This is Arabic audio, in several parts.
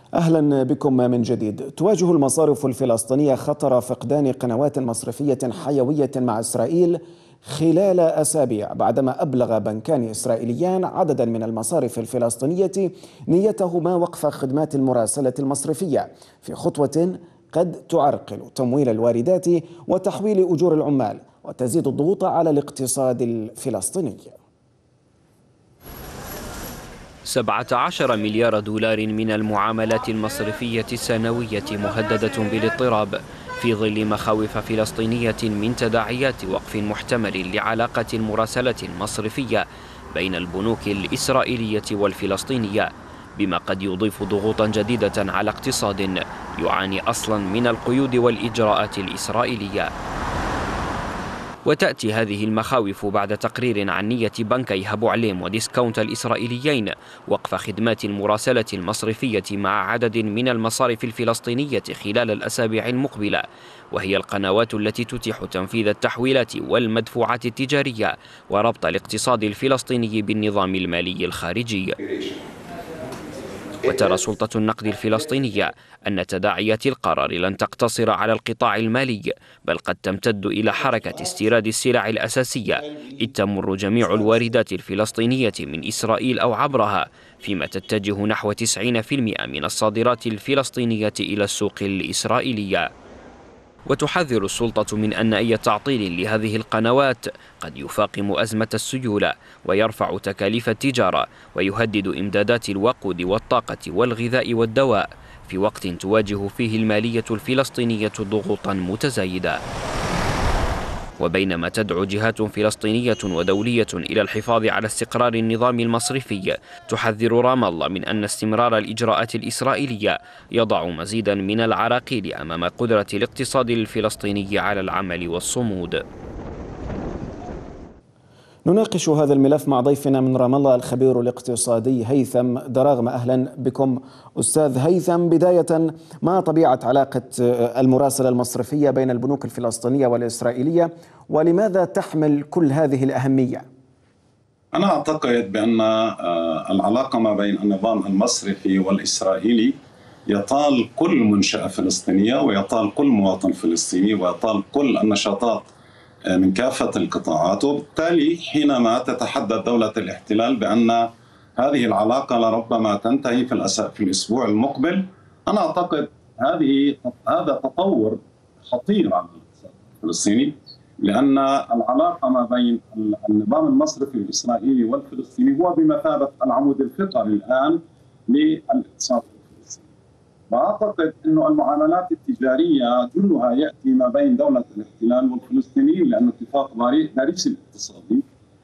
أهلا بكم من جديد. تواجه المصارف الفلسطينية خطر فقدان قنوات مصرفية حيوية مع إسرائيل خلال أسابيع، بعدما أبلغ بنكان إسرائيليان عددا من المصارف الفلسطينية نيتهما وقف خدمات المراسلة المصرفية في خطوة قد تعرقل تمويل الواردات وتحويل أجور العمال وتزيد الضغوط على الاقتصاد الفلسطيني. 17 مليار دولار من المعاملات المصرفية السنوية مهددة بالاضطراب في ظل مخاوف فلسطينية من تداعيات وقف محتمل لعلاقة المراسلة المصرفية بين البنوك الإسرائيلية والفلسطينية، بما قد يضيف ضغوطا جديدة على اقتصاد يعاني أصلا من القيود والإجراءات الإسرائيلية. وتأتي هذه المخاوف بعد تقرير عن نية بنكي أبو عليم وديسكاونت الإسرائيليين وقف خدمات المراسلة المصرفية مع عدد من المصارف الفلسطينية خلال الأسابيع المقبلة، وهي القنوات التي تتيح تنفيذ التحويلات والمدفوعات التجارية وربط الاقتصاد الفلسطيني بالنظام المالي الخارجي. وترى سلطة النقد الفلسطينية أن تداعيات القرار لن تقتصر على القطاع المالي، بل قد تمتد إلى حركة استيراد السلع الأساسية، إذ تمر جميع الواردات الفلسطينية من إسرائيل أو عبرها، فيما تتجه نحو 90% من الصادرات الفلسطينية إلى السوق الإسرائيلية. وتحذر السلطة من أن أي تعطيل لهذه القنوات قد يفاقم أزمة السيولة ويرفع تكاليف التجارة ويهدد إمدادات الوقود والطاقة والغذاء والدواء، في وقت تواجه فيه المالية الفلسطينية ضغوطا متزايدة. وبينما تدعو جهات فلسطينية ودولية إلى الحفاظ على استقرار النظام المصرفي، تحذر رام الله من أن استمرار الإجراءات الإسرائيلية يضع مزيدا من العراقيل أمام قدرة الاقتصاد الفلسطيني على العمل والصمود. نناقش هذا الملف مع ضيفنا من رام الله الخبير الاقتصادي هيثم دراغمة. أهلا بكم أستاذ هيثم. بداية، ما طبيعة علاقة المراسلة المصرفية بين البنوك الفلسطينية والإسرائيلية، ولماذا تحمل كل هذه الأهمية؟ أنا أعتقد بأن العلاقة ما بين النظام المصرفي والإسرائيلي يطال كل منشأة فلسطينية ويطال كل مواطن فلسطيني ويطال كل النشاطات من كافة القطاعات، وبالتالي حينما تتحدث دولة الاحتلال بأن هذه العلاقة لربما تنتهي في الأسبوع المقبل، أنا أعتقد هذا تطور خطير على الاقتصاد الفلسطيني، لأن العلاقة ما بين النظام المصرفي الإسرائيلي والفلسطيني هو بمثابة العمود الفقري الآن للاقتصاد الفلسطيني. وأعتقد أن المعاملات التجارية جلها يأتي ما بين دولة الاحتلال والفلسطينيين، لأن اتفاق باريس الاقتصادي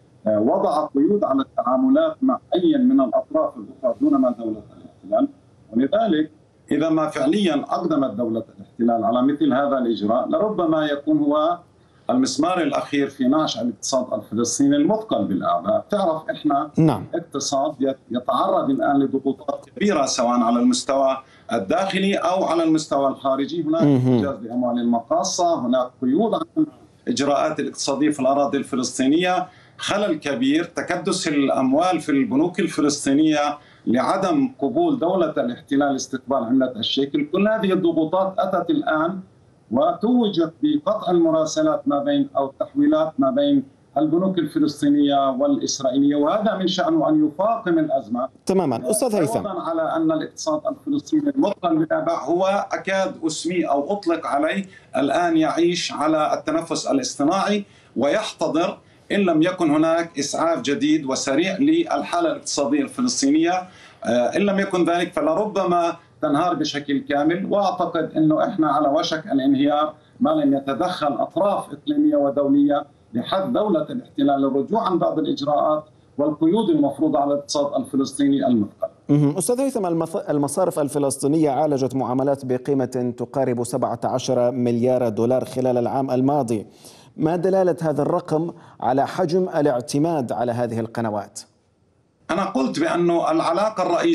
وضع قيود على التعاملات مع أي من الأطراف الأخرى دون ما دولة الاحتلال، ولذلك إذا ما فعليا أقدمت دولة الاحتلال على مثل هذا الإجراء لربما يكون هو المسمار الأخير في نعش الاقتصاد الفلسطيني المثقل بالأعباء. تعرف إحنا اقتصاد يتعرض الآن لضغوطات كبيرة سواء على المستوى الداخلي أو على المستوى الخارجي. هناك احتجاز لأموال المقاصة، هناك قيود عن إجراءات الاقتصادية في الأراضي الفلسطينية، خلل كبير، تكدس الأموال في البنوك الفلسطينية لعدم قبول دولة الاحتلال استقبال عملة الشيكل. كل هذه الضغوطات أتت الآن وتوجت بقطع المراسلات ما بين أو التحويلات ما بين البنوك الفلسطينية والإسرائيلية، وهذا من شأنه أن يفاقم الأزمة تماما. أستاذ هيثم، على أن الاقتصاد الفلسطيني المثقل بالأعباء هو أكاد أسمي أو أطلق عليه الآن يعيش على التنفس الاصطناعي ويحتضر إن لم يكن هناك إسعاف جديد وسريع للحالة الاقتصادية الفلسطينية. إن لم يكن ذلك فلربما تنهار بشكل كامل، واعتقد انه احنا على وشك الانهيار ما لم يتدخل اطراف اقليميه ودوليه لحث دوله الاحتلال للرجوع عن بعض الاجراءات والقيود المفروضه على الاقتصاد الفلسطيني المثقل. استاذ هيثم، المصارف الفلسطينيه عالجت معاملات بقيمه تقارب 17 مليار دولار خلال العام الماضي. ما دلاله هذا الرقم على حجم الاعتماد على هذه القنوات؟ أنا قلت بأنه العلاقة الرئيسية